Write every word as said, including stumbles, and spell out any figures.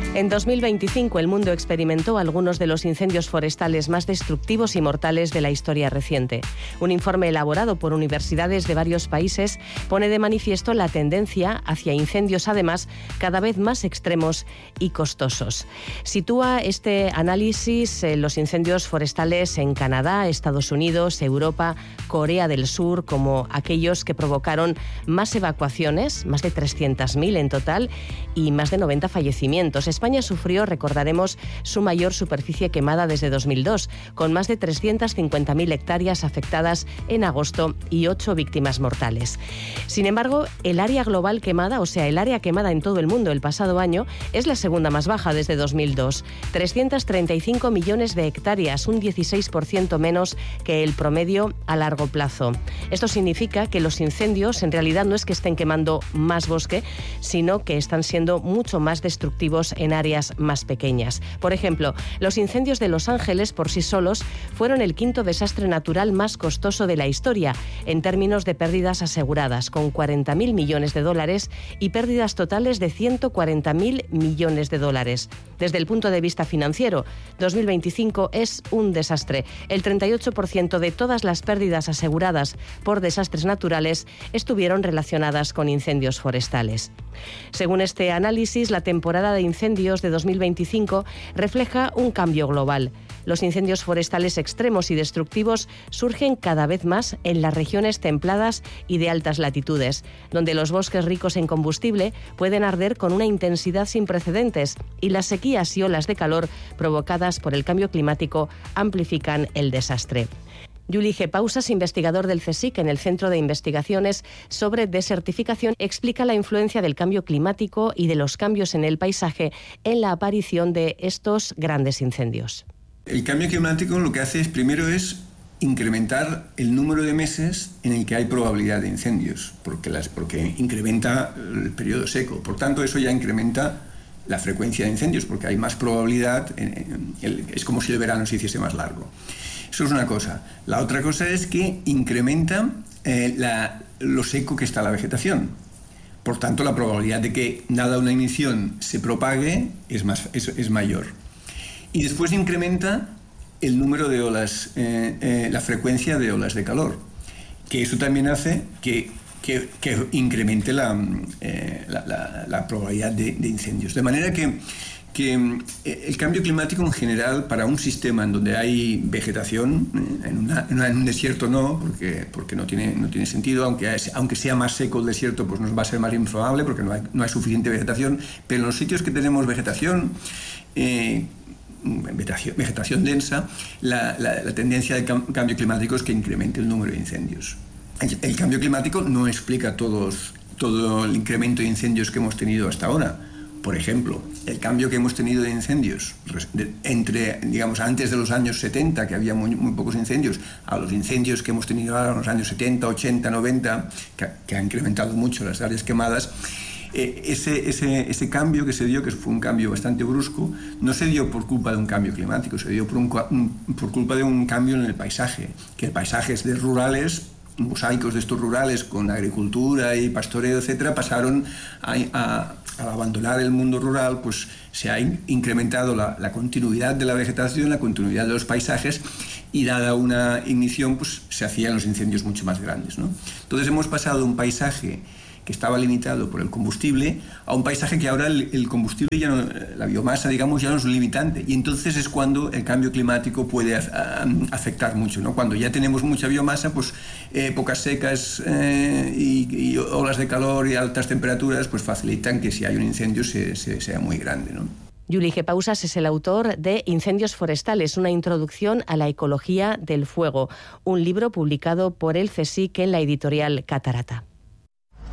En dos mil veinticinco el mundo experimentó algunos de los incendios forestales más destructivos y mortales de la historia reciente. Un informe elaborado por universidades de varios países pone de manifiesto la tendencia hacia incendios, además, cada vez más extremos y costosos. Sitúa este análisis eh, los incendios forestales en Canadá, Estados Unidos, Europa, Corea del Sur, como aquellos que provocaron más evacuaciones, más de trescientas mil en total, y más de noventa fallecimientos. España sufrió, recordaremos, su mayor superficie quemada desde dos mil dos, con más de trescientas cincuenta mil hectáreas afectadas en agosto y ocho víctimas mortales. Sin embargo, el área global quemada, o sea, el área quemada en todo el mundo el pasado año, es la segunda más baja desde dos mil dos. trescientos treinta y cinco millones de hectáreas, un dieciséis por ciento menos que el promedio a largo plazo. Esto significa que los incendios en realidad no es que estén quemando más bosque, sino que están siendo mucho más destructivos en áreas más pequeñas. Por ejemplo, los incendios de Los Ángeles por sí solos fueron el quinto desastre natural más costoso de la historia en términos de pérdidas aseguradas, con cuarenta mil millones de dólares y pérdidas totales de ciento cuarenta mil millones de dólares. Desde el punto de vista financiero, dos mil veinticinco es un desastre. El treinta y ocho por ciento de todas las pérdidas aseguradas por desastres naturales estuvieron relacionadas con incendios forestales. Según este análisis, la temporada de incendios de dos mil veinticinco refleja un cambio global. Los incendios forestales extremos y destructivos surgen cada vez más en las regiones templadas y de altas latitudes, donde los bosques ricos en combustible pueden arder con una intensidad sin precedentes y las sequías y olas de calor provocadas por el cambio climático amplifican el desastre. Juli G. Pausas, investigador del CSIC en el Centro de Investigaciones sobre Desertificación, explica la influencia del cambio climático y de los cambios en el paisaje en la aparición de estos grandes incendios. El cambio climático lo que hace es, primero, es incrementar el número de meses en el que hay probabilidad de incendios, porque, las, porque incrementa el periodo seco. Por tanto, eso ya incrementa la frecuencia de incendios, porque hay más probabilidad, en, en, es como si el verano se hiciese más largo. Eso es una cosa. La otra cosa es que incrementa eh, la, lo seco que está la vegetación. Por tanto, la probabilidad de que dada una emisión se propague es, más, es, es mayor. Y después incrementa el número de olas, eh, eh, la frecuencia de olas de calor, que eso también hace que, que, que incremente la, eh, la, la, la probabilidad de, de incendios. De manera que que el cambio climático en general, para un sistema en donde hay vegetación, en, una, en, una, en un desierto no, porque, porque no, tiene, no tiene sentido, aunque, aunque sea más seco el desierto, pues nos va a ser más improbable porque no hay, no hay suficiente vegetación, pero en los sitios que tenemos vegetación, eh, vegetación, vegetación densa, la, la, la tendencia del cambio climático es que incremente el número de incendios. El, el cambio climático no explica todos, todo el incremento de incendios que hemos tenido hasta ahora. Por ejemplo, el cambio que hemos tenido de incendios entre, digamos, antes de los años setenta, que había muy, muy pocos incendios, a los incendios que hemos tenido ahora en los años setenta, ochenta, noventa, que, que ha incrementado mucho las áreas quemadas, eh, ese, ese, ese cambio que se dio, que fue un cambio bastante brusco, no se dio por culpa de un cambio climático, se dio por, un, un, por culpa de un cambio en el paisaje, que paisajes de rurales, mosaicos de estos rurales con agricultura y pastoreo, etcétera, pasaron a, a al abandonar el mundo rural, pues se ha incrementado la, la continuidad de la vegetación, la continuidad de los paisajes, y dada una ignición, pues se hacían los incendios mucho más grandes, ¿no? Entonces hemos pasado de un paisaje que estaba limitado por el combustible a un paisaje que ahora el, el combustible, ya no, la biomasa, digamos, ya no es un limitante, y entonces es cuando el cambio climático puede a, a, afectar mucho, ¿no? Cuando ya tenemos mucha biomasa, pues épocas secas eh, y, y olas de calor y altas temperaturas pues facilitan que si hay un incendio se, se, sea muy grande, ¿no? Juli G. Pausas es el autor de Incendios forestales, una introducción a la ecología del fuego, un libro publicado por el CSIC en la editorial Catarata.